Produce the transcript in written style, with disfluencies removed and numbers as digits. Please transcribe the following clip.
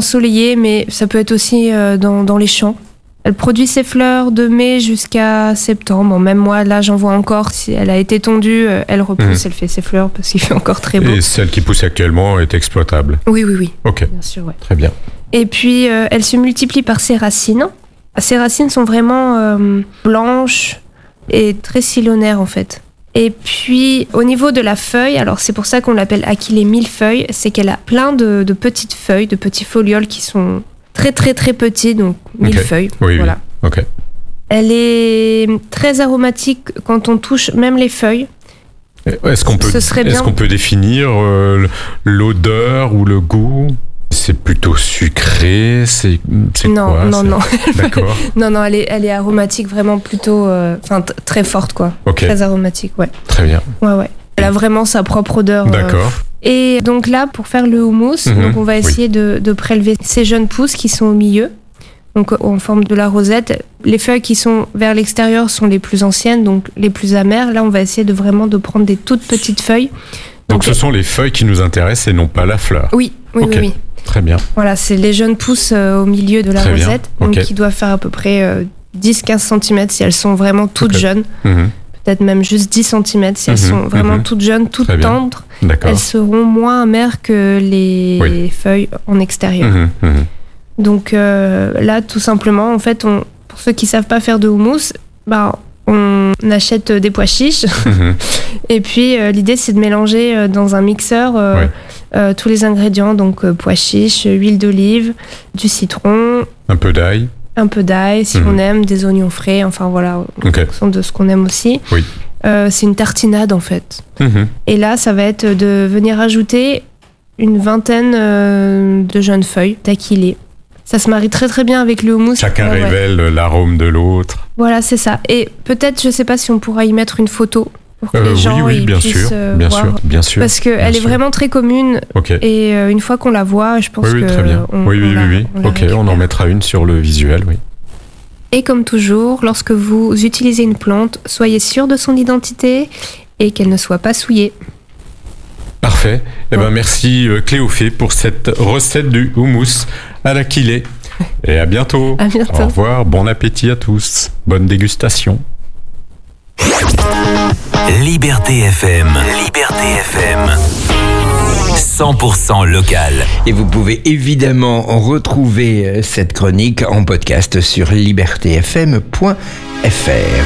ensoleillé, mais ça peut être aussi dans les champs. Elle produit ses fleurs de mai jusqu'à septembre. Bon, même moi, là, j'en vois encore. Si elle a été tondue, elle repousse, elle fait ses fleurs parce qu'il fait encore très beau. Et celle qui pousse actuellement est exploitable? Oui. Ok. Bien sûr, ouais. Très bien. Et puis, elle se multiplie par ses racines. Ses racines sont vraiment blanches et très sillonnaires, en fait. Et puis, au niveau de la feuille, alors c'est pour ça qu'on l'appelle Achillée millefeuille, c'est qu'elle a plein de petites feuilles, de petits folioles qui sont très très très petits, donc millefeuille. Oui, voilà. Oui. Ok. Elle est très aromatique quand on touche même les feuilles. Est-ce qu'on peut définir l'odeur ou le goût? C'est plutôt sucré, c'est non, quoi? Non. D'accord. non, elle est aromatique vraiment plutôt, très forte, quoi. Ok. Très aromatique, ouais. Très bien. Ouais. Elle a vraiment sa propre odeur. D'accord. Et donc là, pour faire le houmous, donc on va essayer de prélever ces jeunes pousses qui sont au milieu, donc en forme de la rosette. Les feuilles qui sont vers l'extérieur sont les plus anciennes, donc les plus amères. Là, on va essayer de prendre des toutes petites feuilles. Donc ce sont les feuilles qui nous intéressent et non pas la fleur. Oui. Très bien. Voilà, c'est les jeunes pousses au milieu de la Très rosette, bien. donc qui doivent faire à peu près 10-15 cm si elles sont vraiment toutes jeunes. Peut-être même juste 10 cm si elles sont vraiment toutes jeunes, toutes tendres. D'accord. Elles seront moins amères que les feuilles en extérieur. Donc là, tout simplement, en fait, pour ceux qui ne savent pas faire de houmous, on achète des pois chiches. Et puis, l'idée, c'est de mélanger dans un mixeur tous les ingrédients. Donc, pois chiches, huile d'olive, du citron. Un peu d'ail. Si on aime, des oignons frais. Enfin, voilà, en fonction de ce qu'on aime aussi. Oui. C'est une tartinade, en fait. Et là, ça va être de venir ajouter une vingtaine de jeunes feuilles d'achillée. Ça se marie très très bien avec le houmous. Chacun révèle l'arôme de l'autre. Voilà, c'est ça. Et peut-être, je sais pas si on pourra y mettre une photo pour que les gens puissent voir. Bien sûr. Parce qu'elle est vraiment très commune. Et une fois qu'on la voit, je pense que très bien. Oui. Ok, on en mettra une sur le visuel, oui. Et comme toujours, lorsque vous utilisez une plante, soyez sûr de son identité et qu'elle ne soit pas souillée. Parfait. Merci Cléophée pour cette recette du houmous à l'achillée. Et à bientôt. À bientôt. Au revoir, bon appétit à tous. Bonne dégustation. Liberté FM. 100% local. Et vous pouvez évidemment retrouver cette chronique en podcast sur libertéfm.fr.